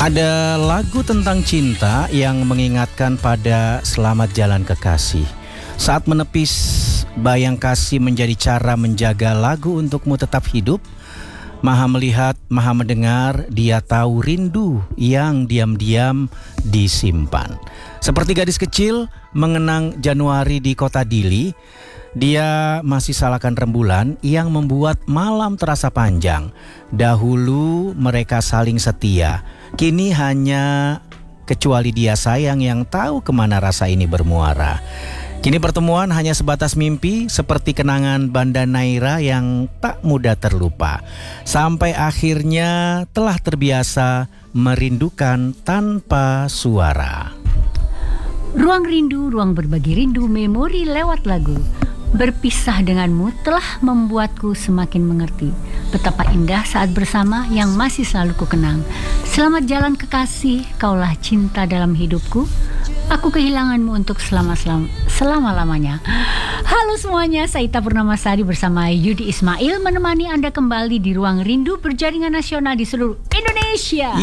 Ada lagu tentang cinta yang mengingatkan pada selamat jalan kekasih. Saat menepis bayang kasih menjadi cara menjaga lagu untukmu tetap hidup. Maha melihat, maha mendengar, dia tahu rindu yang diam-diam disimpan. Seperti gadis kecil mengenang Januari di kota Dili, dia masih salahkan rembulan yang membuat malam terasa panjang. Dahulu mereka saling setia, kini hanya kecuali dia sayang yang tahu kemana rasa ini bermuara. Kini pertemuan hanya sebatas mimpi, seperti kenangan Banda Naira yang tak mudah terlupa. Sampai akhirnya telah terbiasa merindukan tanpa suara. Ruang rindu, ruang berbagi rindu, memori lewat lagu. Berpisah denganmu telah membuatku semakin mengerti betapa indah saat bersama yang masih selalu kukenang. Selamat jalan kekasih, kaulah cinta dalam hidupku. Aku kehilanganmu untuk selama-lamanya. Halo semuanya, saya Ita Purnamasari bersama Yudi Ismail menemani Anda kembali di Ruang Rindu berjaringan nasional di seluruh Indonesia.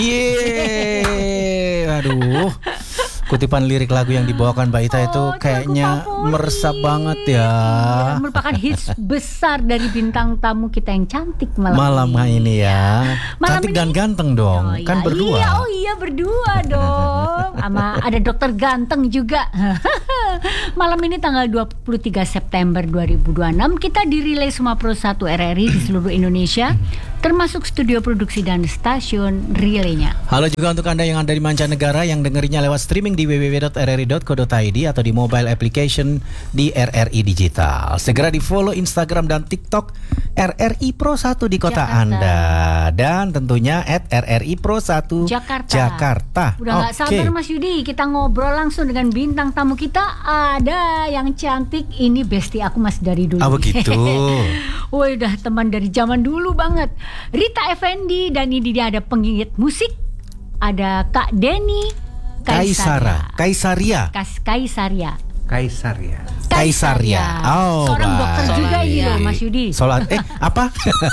Yeay, aduh. Kutipan lirik lagu yang dibawakan Mbak Ita itu kayaknya meresap banget ya. Merupakan hits besar dari bintang tamu kita yang cantik malam ini ya. Malam cantik ini, dan ganteng dong, kan berdua. Iya berdua dong. Sama ada dokter ganteng juga. Malam ini tanggal 23 September 2026 kita dirilai semua Pro 1 RRI di seluruh Indonesia, termasuk studio produksi dan stasiun relaynya. Halo juga untuk Anda yang ada di mancanegara yang dengerinya lewat streaming di www.rri.co.id atau di mobile application di RRI Digital. Segera di follow Instagram dan TikTok RRI Pro 1 di kota Jakarta. Anda. Dan tentunya @RRI Pro 1 Jakarta. Udah gak sabar Mas Yudi, kita ngobrol langsung dengan bintang tamu kita. Ada yang cantik, ini bestie aku masih dari dulu. Oh begitu. Woi, udah teman dari zaman dulu banget. Rita Effendi, dan ini dia ada penggigit musik. Ada Kak Denny Kaisaria. Oh, seorang dokter juga ini loh Mas Yudi. Apa?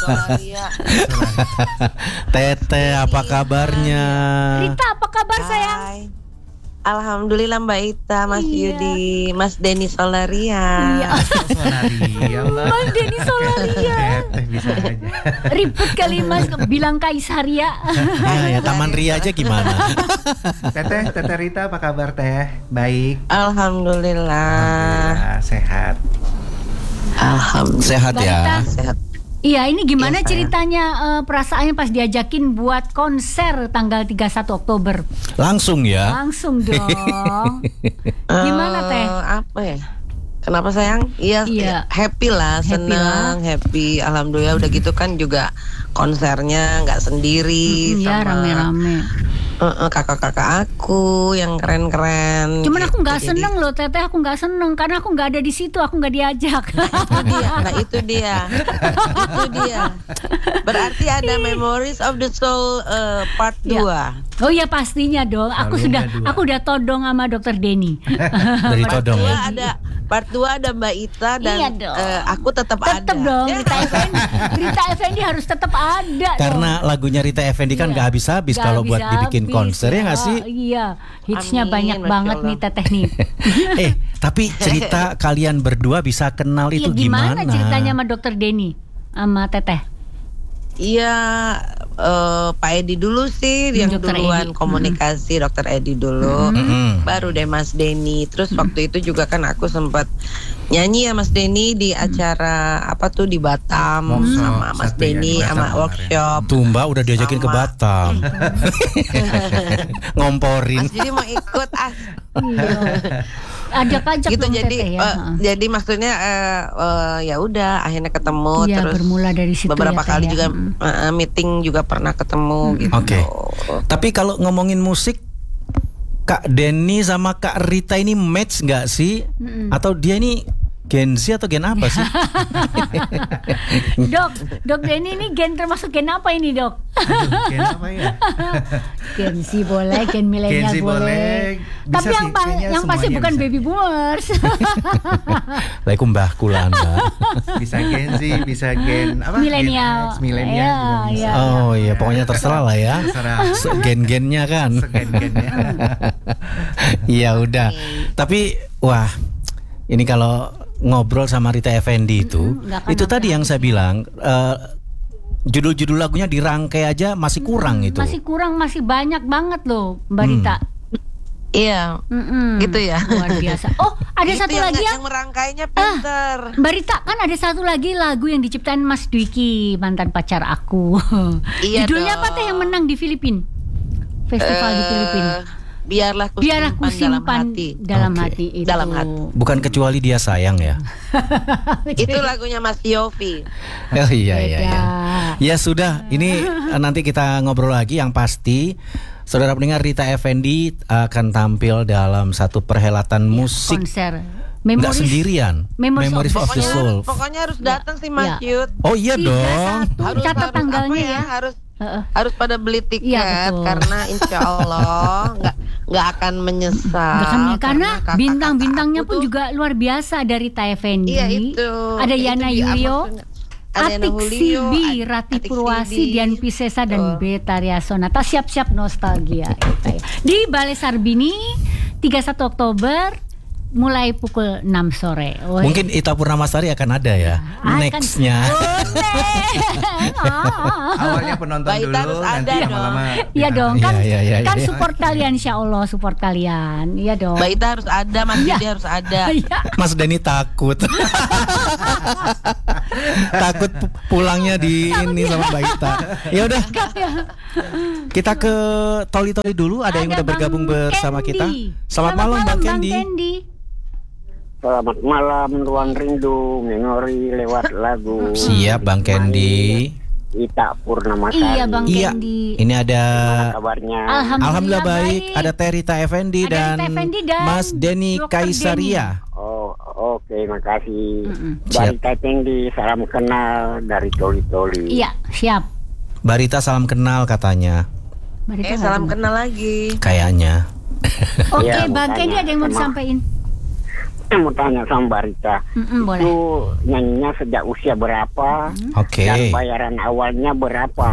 Tete, apa kabarnya? Rita, apa kabar sayang? Alhamdulillah Mbak Ita, Mas Yudi, Mas Denny Solaria. Mas Denny Solaria. Bisa aja. Ribet kali Mas bilang Kaisaria. Ya Taman Ria aja gimana? Tete Rita, apa kabar Teh? Baik. Alhamdulillah. Sehat. Alhamdulillah. Sehat ya. Sehat. Iya, ini gimana ceritanya perasaannya pas diajakin buat konser tanggal 31 Oktober? Langsung ya? Langsung dong. Gimana Teh? Apa ya? Kenapa sayang? Iya. Happy lah, senang, happy. Alhamdulillah udah gitu kan juga konsernya nggak sendiri sama rame-rame. Kakak-kakak aku yang keren-keren. Cuman aku nggak seneng loh Teteh, aku nggak seneng karena aku nggak ada di situ, aku nggak diajak. Itu dia. Berarti ada Memories of the Soul part 2. Oh ya pastinya dong. Aku udah todong sama Dokter Denny. Dari todong ya. Ada part 2 ada Mbak Ita dan aku tetap ada. Tetap dong Rita Effendi harus tetap ada. Karena lagunya Rita Effendi kan nggak habis-habis kalau buat dibikin konser ya nggak sih? Iya, hitsnya banyak banget nih Teteh nih. Tapi cerita kalian berdua bisa kenal itu gimana ceritanya sama Dokter Denny sama Teteh? Iya, Pak Edi dulu sih yang duluan komunikasi, Dokter Edi dulu, baru deh Mas Denny. Terus waktu itu juga kan aku sempat nyanyi ya Mas Denny di acara apa tuh di Batam sama Mas Denny sama workshop. Tuh Mbak udah diajakin ke Batam. Ngomporin. Mas jadi mau ikut ajak gitu jadi maksudnya ya udah akhirnya ketemu terus bermula dari situ beberapa kali juga meeting juga pernah ketemu gitu. Oke. Tapi kalau ngomongin musik Kak Denny sama Kak Rita ini match nggak sih? Atau dia ini Gen Z atau gen apa sih? Dok Denny ini gen termasuk gen apa ini, Dok? Aduh, gen apa ya? Gen Z boleh, gen milenial Gen Z boleh. Bisa Tapi sih, kayaknya yang pasti semuanya bukan bisa. baby boomers. Laiku mbahku lah Anda. Bisa Gen Z, bisa gen apa? Milenial. Gen X, milenial juga Iya, bisa. iya. Oh iya, pokoknya terserah lah ya. Terserah. Gen-gennya kan. Segen-gennya. Iya udah. Tapi wah, ini kalau ngobrol sama Rita Effendy itu nggak akan tadi yang saya bilang judul-judul lagunya dirangkai aja masih kurang itu. Masih kurang, masih banyak banget loh, Mbak Rita. Iya, gitu ya. Luar biasa. Oh, ada Itu satu yang, lagi yang merangkainya pinter. Mbak Rita, kan ada satu lagi lagu yang diciptain Mas Dwiki, mantan pacar aku. Iya Judulnya apa dong. teh yang menang di Filipina? Festival di Filipina. Biarlah ku Simpan dalam Oke. hati itu. Dalam hati. Bukan kecuali dia sayang ya. Itu lagunya Mas Yofi. Oh iya iya Beda. iya. Ya sudah, ini nanti kita ngobrol lagi. Yang pasti saudara pendengar, Rita Effendy akan tampil dalam satu perhelatan musik. Konser. Nggak sendirian. Memories of the Soul. Pokoknya harus datang sih Mas Ya. Yud. Oh iya dong. Catat tanggalnya ya. Harus pada beli tiket Iya, betul. karena insya Allah nggak akan menyesal. Karena kakak-kakak bintang-bintangnya aku pun tuh- juga luar biasa dari Rita Effendy. Iya itu. Ada Itu Yana dia, Yulio, maksudnya. Ada Yana Atik Julio, Sibi, Rati Atik Purwasi, Sibi. Dian Piscesa dan Betul. Betharia Sonata. Siap-siap nostalgia kita ya. Di Balai Sarbini 31 Oktober mulai pukul 6 sore. Woi. Mungkin Ita Purnamasari akan ada ya. Akan- Nextnya. Awalnya penonton Mbak Ita dulu, harus nanti ada lama-lama. Iya dong, kan, Iya. kan support kalian, insya Allah support kalian. Iya dong. Mbak Ita harus ada, Mas Iya. Didi harus ada. Iya. Mas Denny takut. Takut pulangnya di ini sama Mbak Ita. Ya udah. Kita ke Toli-Toli dulu. Ada yang udah Bang bergabung bersama Candy. kita. Selamat malam Bang Candy. Selamat malam, Ruang Rindu, memori lewat lagu. Siap Bang Candy. Ita Purnamasari. Iya Bang Iya. Candy. Ini ada Kabarnya. Alhamdulillah baik. Ada Rita Effendy Ada dan Rita Effendy dan Mas Denny Dr. Kaisaria. Oh, oke, makasih. Siap. Barita Tinggi, salam kenal dari Toli-Toli. Iya, siap. Barita salam kenal katanya. Barita Salam nggak kenal lagi. Kayaknya. Oke, Iya, Bang mau Candy tanya ada yang mau sama- disampaikan? Mau tanya sama Barita. Boleh. Itu nyanyinya sejak usia berapa? Oke. Dan bayaran awalnya berapa?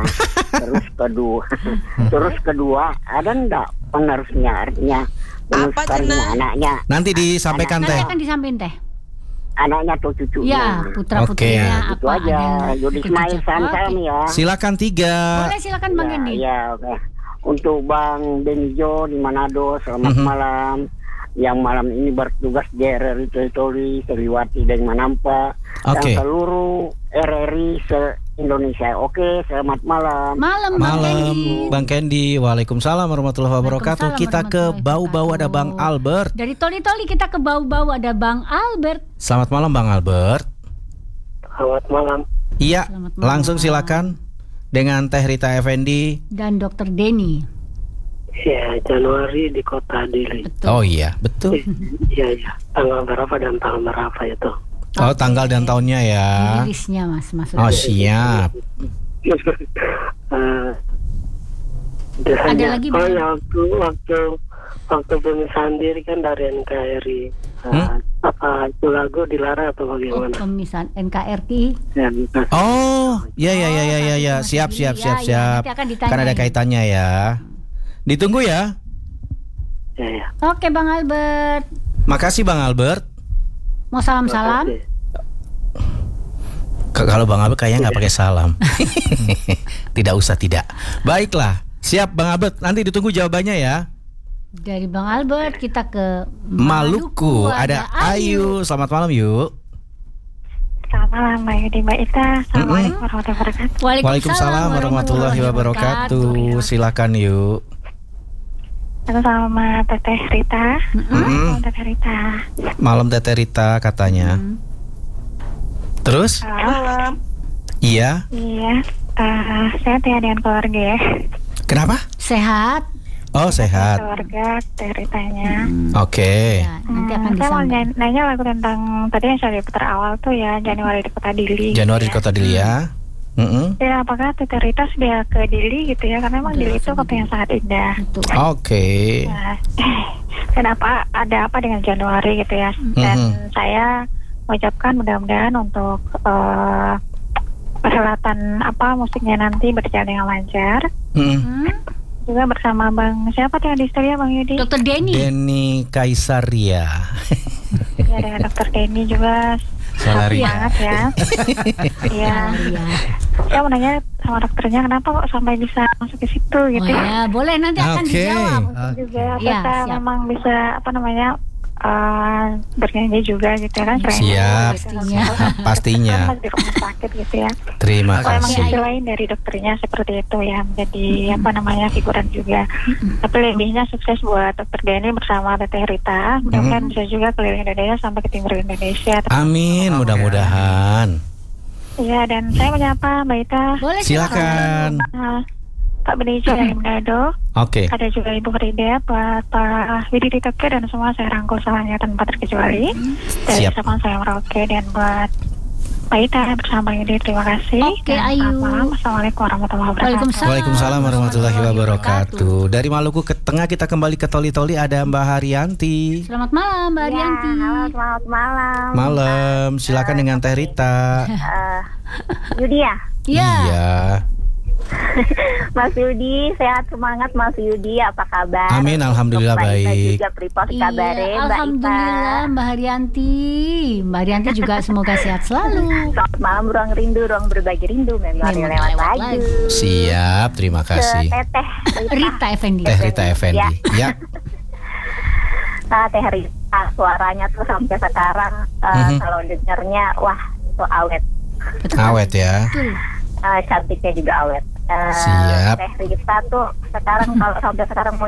Terus kedua, ada enggak penerusnya? Artinya Apa, penerus Cina? anaknya. Nanti disampaikan Nanti teh. akan disampaikan teh. Anaknya atau cucunya? Ya, putra-putrinya Oke. Itu apa aja. ada Yudi cucu-cucu. Ismail salam Oke. ya. Silakan 3. Boleh, silakan Bang Ya, Candy. ya, oke. Untuk Bang Benijo di Manado, selamat malam. Yang malam ini bertugas di RRI Toli, Sriwati dan Manampa, Oke. dan seluruh RRI se-Indonesia. Oke, selamat malam. Malam Bang Malam Candy. Bang Candy. Waalaikumsalam warahmatullahi wabarakatuh. Waalaikumsalam Kita ke warahmatullahi Bau-Bau ada wabarakatuh. Bang Albert. Dari Toli-Toli kita ke Bau-Bau ada Bang Albert. Selamat malam Bang Albert. Selamat malam. Iya, Selamat malam. langsung silakan dengan Teh Rita Effendy. Dan Dr. Denny. Ya, Januari di kota Dili. Betul. Oh iya, betul. Iya, iya. Tanggal berapa dan tanggal berapa itu? Oh, tanggal dan tahunnya ya. Rilisnya Mas maksudnya. Oh, siap. Biasanya, Ada lagi, Bang? ya, waktu Bumi Sandiri kan dari NKRI. Apa itu lagu dilarang atau bagaimana? Pemisahan NKRI. Ya, bukan. Oh, ya. Siap. Ya, nanti akan ditanya. Kan ada kaitannya ya. Ditunggu ya. Ya, ya. Oke Bang Albert. Makasih Bang Albert. Mau salam-salam? Makasih. Kalau Bang Albert kayaknya nggak pakai salam. Tidak usah, tidak. Baiklah, siap Bang Albert. Nanti ditunggu jawabannya ya. Dari Bang Albert kita ke Maluku ada Ayu. Selamat malam yuk. Selamat malam Mbak Yudi, Mbak Ita. Assalamualaikum warahmatullahi wabarakatuh. Waalaikumsalam warahmatullahi wabarakatuh. Silakan yuk. Aku sama Teteh Rita. Mm-mm. Teteh Rita. Malam Teteh Rita katanya. Terus? Halo. Iya. Iya. Sehat ya dengan keluarga ya. Kenapa? Sehat. Oh, sehat. Keluarga Teh Ritanya. Oke. Ya, nanti akan Saya mau disampaikan. nanya lagu tentang tadi yang saya putar awal tuh ya, Januari di Kota Dili. Januari di gitu ya. Kota Dili ya. Ya, apakah Teh Rita sudah ke Dili gitu ya? Karena memang Dili itu kota yang sangat indah. Betul. Oke. Nah, kenapa ada apa dengan Januari gitu ya? Dan saya mengucapkan mudah-mudahan untuk perhelatan musiknya nanti berjalan dengan lancar. Juga bersama Bang siapa tuh yang di studio, Bang Yudi? Dokter Denny. Denny Kaisaria. Ya, dengan Dokter Denny juga. Salaria. Semangat ya. Iya. Saya mau nanya sama dokternya kenapa kok sampai bisa masuk ke situ gitu Oh ya? ya, boleh nanti akan Oke. dijawab. Juga Ya, apakah siap. memang bisa bernyanyi juga gitu kan? Selain Siap. itu, Pastinya. Pastinya. Kan di rumah sakit gitu ya. Terima Kalau emang kasih. isi lain dari dokternya seperti itu ya, menjadi figuran juga. Tapi lebihnya sukses buat Dokter Denny bersama Teteh Rita. Mudah-mudahan bisa juga keliling Indonesia sampai ke timur Indonesia. Amin, mudah-mudahan. Iya, dan saya menyapa Mbak Ita. Boleh Silakan. Pak Benijo dari Manado. Oke. Ada juga Ibu Frida, Pak Widi Ditoke, dan semua saya rangkul salahnya tanpa terkecuali. Dari Siap. sama saya Merauke dan buat Mbak Ita bersama Yudi, terima kasih. Oke, Dan Ayu. selamat malam. Assalamualaikum warahmatullahi wabarakatuh. Waalaikumsalam warahmatullahi wabarakatuh. Dari Maluku ke tengah kita kembali ke Toli-Toli, ada Mbak Haryanti. Selamat malam Mbak Arianti. Halo, selamat malam. Malam, silakan dengan Teh Rita. Yudi ya? Iya. Iya. Mas Yudi, sehat semangat Mas Yudi, apa kabar? Amin, alhamdulillah Mbak Ita baik. juga pripos Iya, kabare, Mbak Ita. alhamdulillah Mbak Haryanti. Mbak Haryanti juga semoga sehat selalu. Selamat malam, ruang rindu, ruang berbagi rindu, memori Memori lewat lewat lagu. Siap, terima kasih. Teteh Rita Effendi. Teh Rita Effendi. Ya. Teh Rita, suaranya tuh sampai sekarang kalau dengarnya, wah itu awet. Awet ya. Betul. Cantiknya juga awet. Siap. Teh Rita tuh sekarang kalau sampai sekarang mau